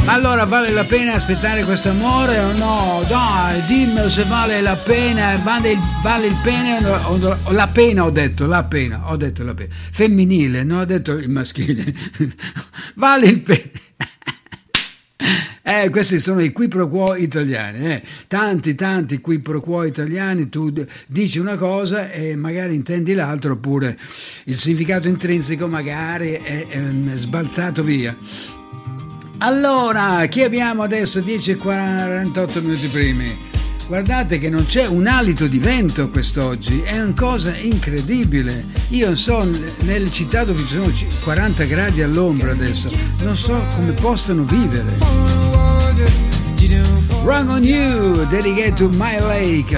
Ma allora vale la pena aspettare questo amore o no? Dai, dimmelo se vale la pena, vale il pene o la pena, ho detto la pena. Femminile, non ho detto il maschile. Vale il pene. Questi sono i qui pro quo italiani, tanti qui pro quo italiani. Tu dici una cosa e magari intendi l'altro, oppure il significato intrinseco magari è sbalzato via. Allora, chi abbiamo adesso? 10:48 minuti primi. Guardate che non c'è un alito di vento quest'oggi, è una cosa incredibile. Io so, nelle città dove ci sono 40 gradi all'ombra adesso, non so come possano vivere. Wrong on You, dedicated to My Lake.